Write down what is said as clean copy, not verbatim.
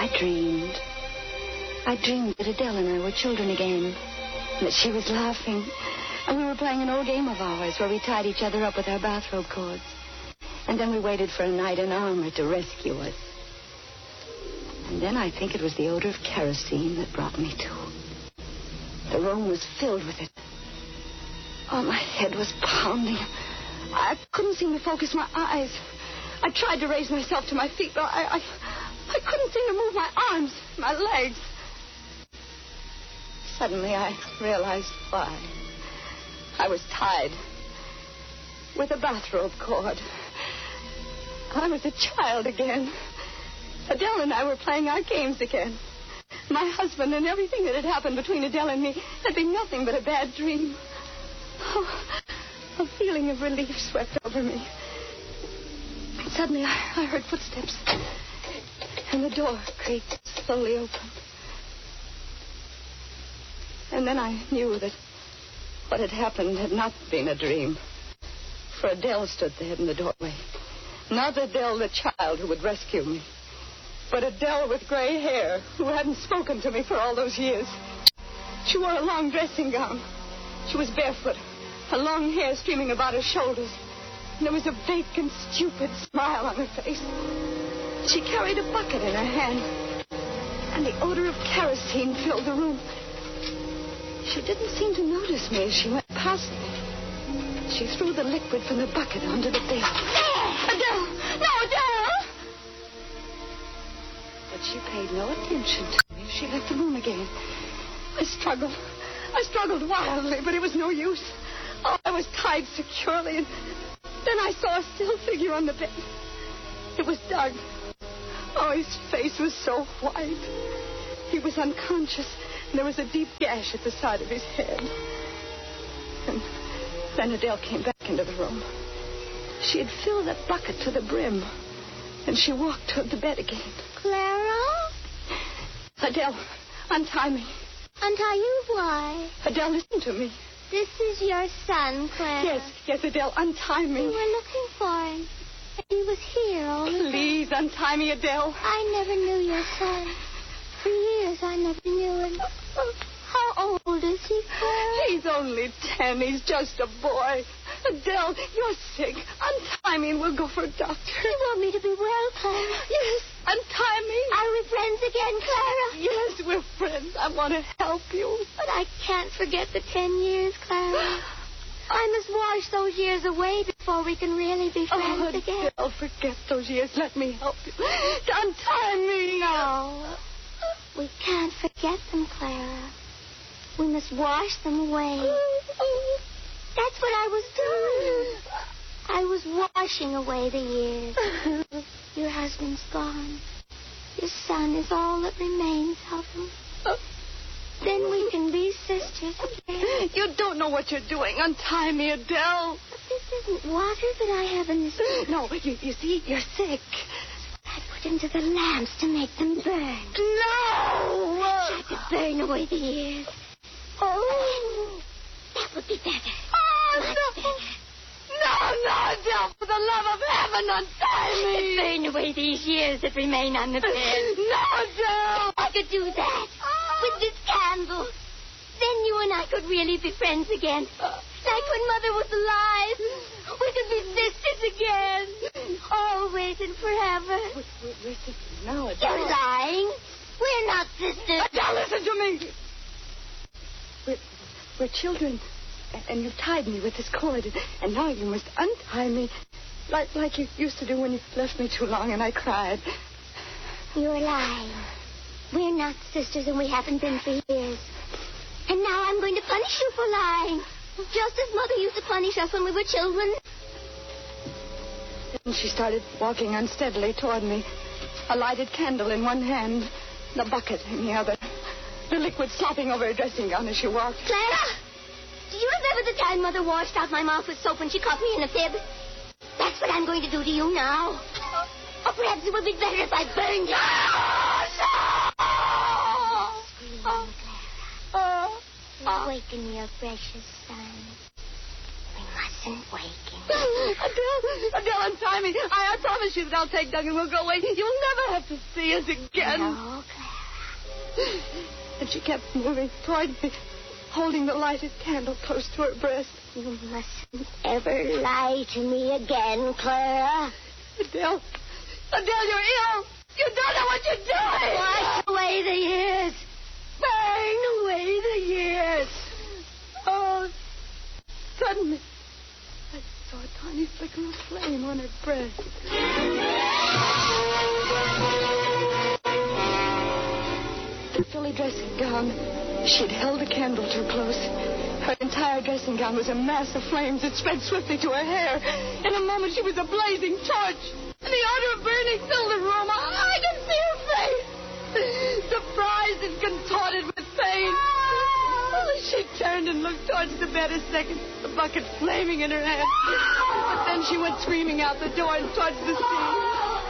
I dreamed that Adele and I were children again, and that she was laughing, and we were playing an old game of ours where we tied each other up with our bathrobe cords, and then we waited for a knight in armor to rescue us. And then I think it was the odor of kerosene that brought me to. The room was filled with it. Oh, my head was pounding. I couldn't seem to focus my eyes. I tried to raise myself to my feet, but I couldn't seem to move my arms, my legs. Suddenly, I realized why. I was tied with a bathrobe cord. I was a child again. Adele and I were playing our games again. My husband and everything that had happened between Adele and me had been nothing but a bad dream. Oh, a feeling of relief swept over me. Suddenly, I heard footsteps, and the door creaked slowly open. And then I knew that what had happened had not been a dream, for Adele stood there in the doorway. Not Adele, the child who would rescue me, but Adele with gray hair, who hadn't spoken to me for all those years. She wore a long dressing gown. She was barefoot, her long hair streaming about her shoulders. And there was a vacant, stupid smile on her face. She carried a bucket in her hand, and the odor of kerosene filled the room. She didn't seem to notice me as she went past me. She threw the liquid from the bucket onto the bed. Adele! No, Adele! But she paid no attention to me. She left the room again. I struggled wildly, but it was no use. Oh, I was tied securely, and then I saw a still figure on the bed. It was Doug. Oh, his face was so white. He was unconscious, and there was a deep gash at the side of his head. And then Adele came back into the room. She had filled that bucket to the brim, and she walked toward the bed again. Clara? Adele, untie me. Untie you? Why? Adele, listen to me. This is your son, Clara. Yes, Adele, untie me. We were looking for him. He was here all the time. Please, untie me, Adele. I never knew your son. For years, I never knew him. How old is he, Clara? He's only 10. He's just a boy. Adele, you're sick. Untie me and we'll go for a doctor. You want me to be well, Clara? Yes, untie me. Are we friends again, Clara? Yes, we're friends. I want to help you. But I can't forget the 10 years, Clara. I must wash those years away before we can really be friends again. Adele, forget those years. Let me help you. Untie me. No. We can't forget them, Clara. We must wash them away. That's what I was doing. I was washing away the years. Your husband's gone. Your son is all that remains of him. Then we can be sisters again. You don't know what you're doing. Untie me, Adele. But this isn't water that I have in this. No, you see, you're sick. I put into the lamps to make them burn. No! Try to burn away the years. Oh. That would be better. Oh, Much no. better. No, Adele, for the love of heaven, untie me. Burn away these years that remain on the bed. No, Adele. I could do that with this candle. Then you and I could really be friends again. Like when Mother was alive. We could be sisters again. Always and forever. We're sisters now, Adele. You're lying. We're not sisters. Adele, listen to me. We're children. And you've tied me with this cord. And now you must untie me. Like you used to do when you left me too long and I cried. You're lying. We're not sisters and we haven't been for years. And now I'm going to punish you for lying. Just as Mother used to punish us when we were children. Then she started walking unsteadily toward me. A lighted candle in one hand, the bucket in the other. The liquid slopping over her dressing gown as she walked. Clara! Do you remember the time Mother washed out my mouth with soap when she caught me in a fib? That's what I'm going to do to you now. Or perhaps it would be better if I burned you. Scream, Clara. Awaken your precious son. We must isn't waking. Adele, untie me. I promise you that I'll take Doug and we'll go away. You'll never have to see us again. No, Clara. And she kept moving toward me, holding the lighted candle close to her breast. You mustn't ever lie to me again, Clara. Adele, you're ill. You don't know what you're doing. Wash away the years. Burn away the years. Oh, suddenly, I saw a tiny flicker of flame on her breast. The frilly dressing gown, she'd held the candle too close. Her entire dressing gown was a mass of flames that spread swiftly to her hair. In a moment, she was a blazing torch. And the odor of burning filled the room. I could see her face, surprised and contorted with pain. She turned and looked towards the bed a second, the bucket flaming in her hand. But then she went screaming out the door and towards the sea.